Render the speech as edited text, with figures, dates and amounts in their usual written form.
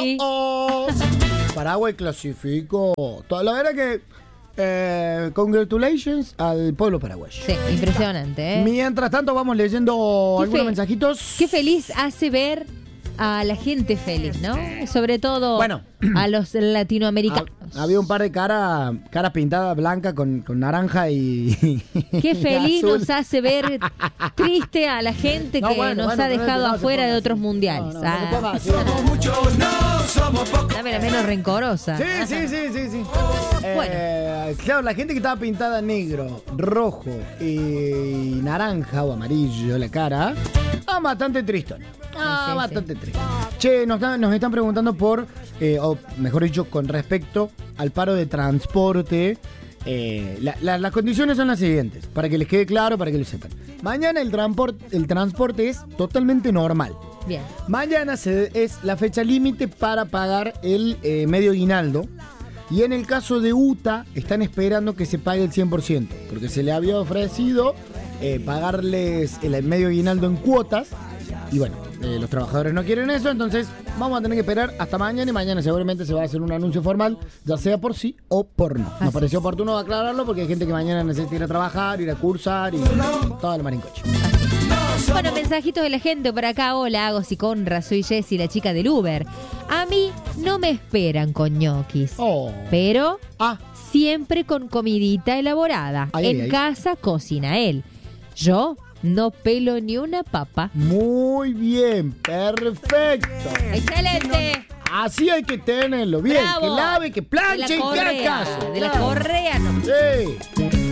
Sí. Paraguay clasificó. La verdad que congratulations al pueblo paraguayo. Sí, impresionante, ¿eh? Mientras tanto vamos leyendo algunos mensajitos. Qué feliz hace ver a la gente feliz, ¿no? Sobre todo a los latinoamericanos. Había un par de caras pintadas blanca con naranja y qué feliz azul. nos hace ver triste a la gente que nos ha dejado afuera de otros mundiales. Somos muchos, no somos pocos. Dame la menos rencorosa. Sí. Bueno. Claro, la gente que estaba pintada negro, rojo y naranja o amarillo la cara, bastante tristón. Bastante triste. Che, nos están preguntando por, o mejor dicho, con respecto al paro de transporte. Las condiciones son las siguientes, para que les quede claro, para que lo sepan. Mañana el transporte es totalmente normal. Bien. Mañana es la fecha límite para pagar el medio aguinaldo. Y en el caso de UTA, están esperando que se pague el 100%, porque se le había ofrecido pagarles el medio aguinaldo en cuotas. Y bueno, los trabajadores no quieren eso, entonces vamos a tener que esperar hasta mañana, y mañana seguramente se va a hacer un anuncio formal, ya sea por sí o por no. Nos pareció oportuno aclararlo porque hay gente que mañana necesita ir a trabajar, ir a cursar y todo el marincoche. Bueno, mensajitos de la gente por acá. Hola, Agos y Conra, soy Jessie, la chica del Uber. A mí no me esperan con ñoquis, pero siempre con comidita elaborada. En casa cocina él. Yo no pelo ni una papa. Muy bien, perfecto. ¡Excelente! Así hay que tenerlo bien. ¡Bravo! Que lave, que planche y que haga caso. De la correa, no. Sí.